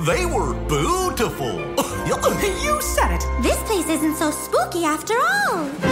They were beautiful. You said it. This place isn't so spooky after all.